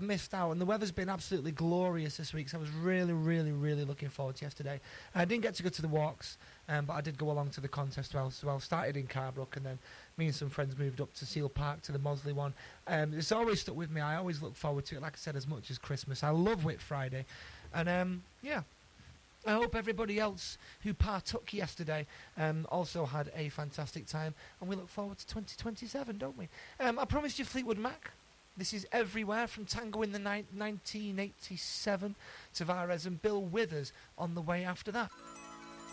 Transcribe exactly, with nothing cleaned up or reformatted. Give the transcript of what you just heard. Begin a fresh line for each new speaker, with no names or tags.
missed out, and the weather's been absolutely glorious this week, so I was really, really, really looking forward to yesterday. I didn't get to go to the walks, um, but I did go along to the contest as well. So I started in Carbrook, and then me and some friends moved up to Seal Park to the Mosley one. Um, it's always stuck with me. I always look forward to it, like I said, as much as Christmas. I love Whit Friday, and um, yeah. I hope everybody else who partook yesterday um, also had a fantastic time, and we look forward to twenty twenty-seven, don't we? Um, I promised you Fleetwood Mac. This is Everywhere from Tango in the ni- nineteen eighty-seven, Tavares and Bill Withers on the way after that.